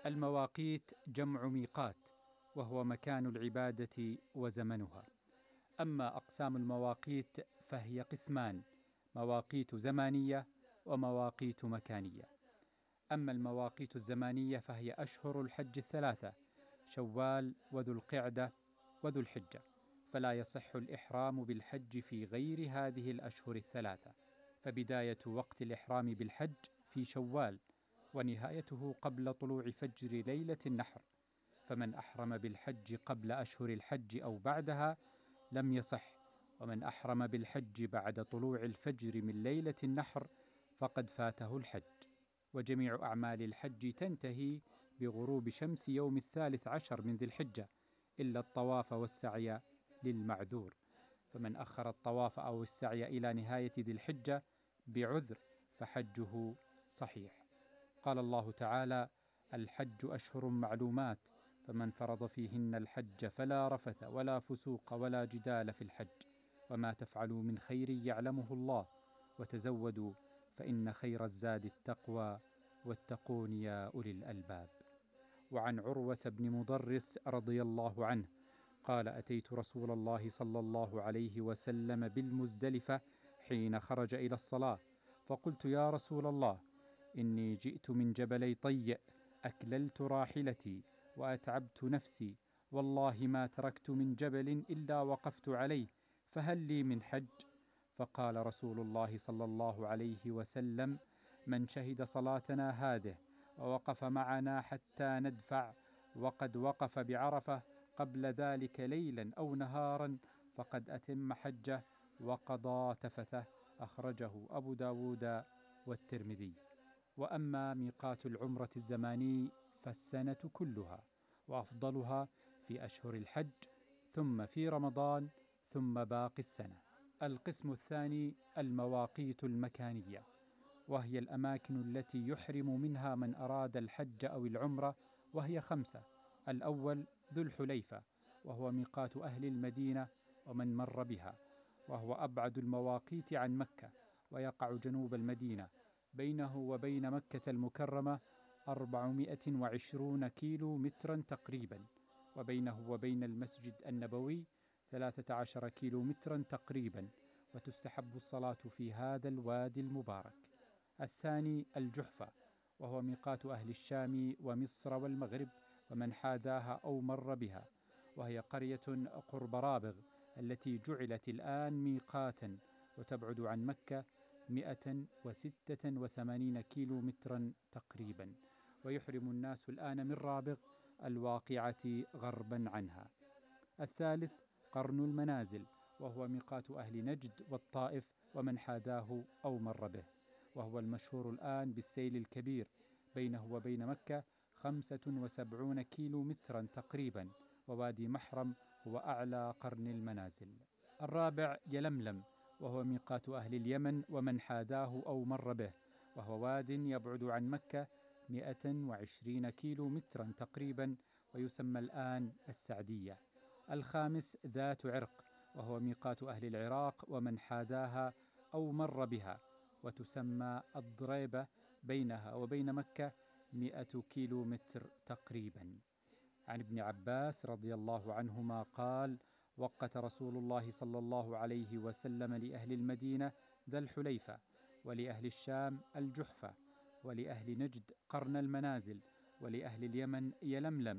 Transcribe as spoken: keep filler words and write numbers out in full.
المواقيت جمع ميقات، وهو مكان العبادة وزمنها. أما أقسام المواقيت فهي قسمان: مواقيت زمانية ومواقيت مكانية. أما المواقيت الزمانية فهي أشهر الحج الثلاثة: شوال وذو القعدة وذو الحجة، فلا يصح الإحرام بالحج في غير هذه الأشهر الثلاثة. فبداية وقت الإحرام بالحج في شوال، ونهايته قبل طلوع فجر ليلة النحر، فمن أحرم بالحج قبل أشهر الحج أو بعدها لم يصح، ومن أحرم بالحج بعد طلوع الفجر من ليلة النحر فقد فاته الحج. وجميع أعمال الحج تنتهي بغروب شمس يوم الثالث عشر من ذي الحجة، إلا الطواف والسعي للمعذور، فمن أخر الطواف أو السعي إلى نهاية ذي الحجة بعذر فحجه صحيح. قال الله تعالى: الحج أشهر معلومات، فمن فرض فيهن الحج فلا رفث ولا فسوق ولا جدال في الحج، وما تفعلوا من خير يعلمه الله، وتزودوا فإن خير الزاد التقوى، واتقون يا أولي الألباب. وعن عروة بن مضرس رضي الله عنه قال: أتيت رسول الله صلى الله عليه وسلم بالمزدلفة حين خرج إلى الصلاة، فقلت: يا رسول الله، إني جئت من جبلي طيء، أكللت راحلتي وأتعبت نفسي، والله ما تركت من جبل إلا وقفت عليه، فهل لي من حج؟ فقال رسول الله صلى الله عليه وسلم: من شهد صلاتنا هذه ووقف معنا حتى ندفع، وقد وقف بعرفة قبل ذلك ليلا أو نهارا، فقد أتم حجه وقضى تفثه. أخرجه أبو داود والترمذي. وأما ميقات العمرة الزماني فالسنة كلها، وأفضلها في أشهر الحج، ثم في رمضان، ثم باقي السنة. القسم الثاني المواقيت المكانية، وهي الأماكن التي يحرم منها من أراد الحج أو العمرة، وهي خمسة: الأول ذو الحليفة، وهو ميقات أهل المدينة ومن مر بها، وهو أبعد المواقيت عن مكة، ويقع جنوب المدينة، بينه وبين مكة المكرمة أربعمائة وعشرين كيلو مترا تقريبا، وبينه وبين المسجد النبوي ثلاثة عشر كيلو مترا تقريبا، وتستحب الصلاة في هذا الوادي المبارك. الثاني الجحفة، وهو ميقات أهل الشام ومصر والمغرب ومن حاذاها أو مر بها، وهي قرية قرب رابغ التي جعلت الآن ميقاتا، وتبعد عن مكة مئة وستة وثمانين كيلو مترا تقريبا، ويحرم الناس الآن من رابغ الواقعة غربا عنها. الثالث قرن المنازل، وهو ميقات أهل نجد والطائف ومن حاذاه أو مر به، وهو المشهور الآن بالسيل الكبير، بينه وبين مكة خمسة وسبعون كيلو مترا تقريبا، ووادي محرم هو أعلى قرن المنازل. الرابع يلملم، وهو ميقات أهل اليمن ومن حاذاه أو مر به، وهو واد يبعد عن مكة مئة وعشرين كيلو مترا تقريبا، ويسمى الآن السعدية. الخامس ذات عرق، وهو ميقات أهل العراق ومن حاذاها أو مر بها، وتسمى الضريبة، بينها وبين مكة مئة كيلو متر تقريبا. عن ابن عباس رضي الله عنهما قال: وقت رسول الله صلى الله عليه وسلم لأهل المدينة ذا الحليفة، ولأهل الشام الجحفة، ولأهل نجد قرن المنازل، ولأهل اليمن يلملم،